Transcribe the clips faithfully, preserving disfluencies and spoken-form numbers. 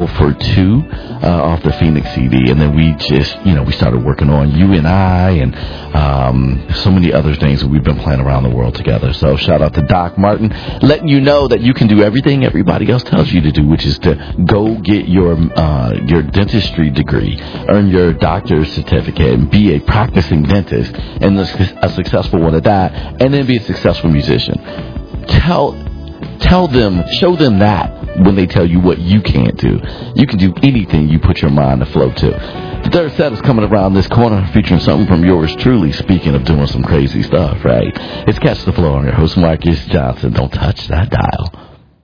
for Two uh, off the Phoenix C D, and then we just, you know, we started working on You and I and um, so many other things that we've been playing around the world together. So shout out to Doc Martin, letting you know that you can do everything everybody else tells you to do, which is to go get your uh, your dentistry degree, earn your doctor's certificate, and be a practicing dentist, and a successful one at that, and then be a successful musician. Tell tell them, show them that when they tell you what you can't do. You can do anything you put your mind to flow to. The third set is coming around this corner, featuring something from yours truly, speaking of doing some crazy stuff, right? It's Catch the Flow. I'm your host, Marcus Johnson. Don't touch that dial.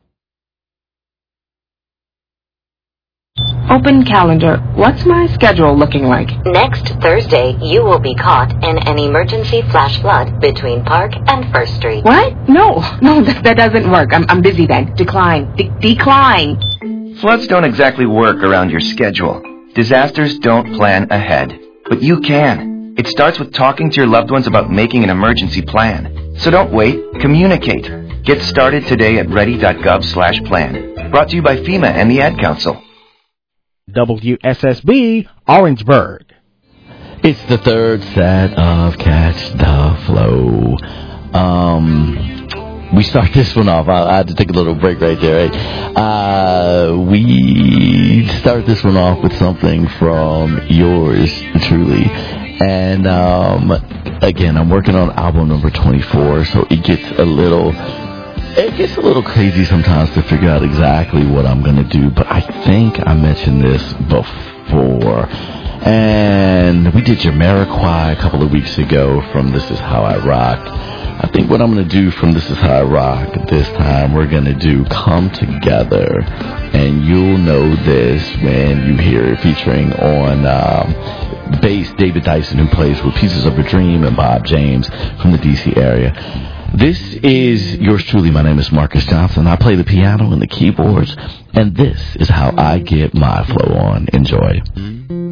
Open calendar. What's my schedule looking like? Next Thursday, you will be caught in an emergency flash flood between Park and First Street. What? No, no, that, that doesn't work. I'm, I'm busy then. Decline. De- decline. Floods don't exactly work around your schedule. Disasters don't plan ahead. But you can. It starts with talking to your loved ones about making an emergency plan. So don't wait. Communicate. Get started today at ready.gov slash plan. Brought to you by FEMA and the Ad Council. W S S B, Orangeburg. It's the third set of Catch the Flow. Um, we start this one off. I, I had to take a little break right there. Right? Uh, we start this one off with something from yours truly. And um, again, I'm working on album number twenty-four, so it gets a little... It gets a little crazy sometimes to figure out exactly what I'm going to do, but I think I mentioned this before. And we did Jamiroquai a couple of weeks ago from This Is How I Rock. I think what I'm going to do from This Is How I Rock this time, we're going to do Come Together. And you'll know this when you hear it, featuring on um, bass David Dyson, who plays with Pieces of a Dream, and Bob James from the D C area. This is yours truly. My name is Marcus Johnson. I play the piano and the keyboards, and this is how I get my flow on. Enjoy.